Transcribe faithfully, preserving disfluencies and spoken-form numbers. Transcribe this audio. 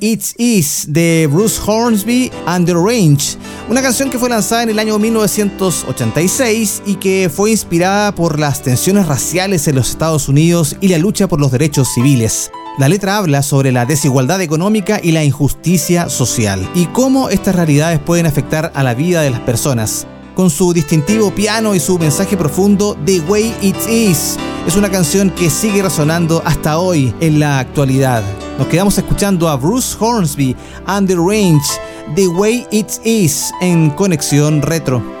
It Is de Bruce Hornsby and the Range, una canción que fue lanzada en el año mil novecientos ochenta y seis y que fue inspirada por las tensiones raciales en los Estados Unidos y la lucha por los derechos civiles. La letra habla sobre la desigualdad económica y la injusticia social y cómo estas realidades pueden afectar a la vida de las personas. Con su distintivo piano y su mensaje profundo, The Way It Is es una canción que sigue resonando hasta hoy en la actualidad. Nos quedamos escuchando a Bruce Hornsby and the Range, The Way It Is, en Conexión Retro.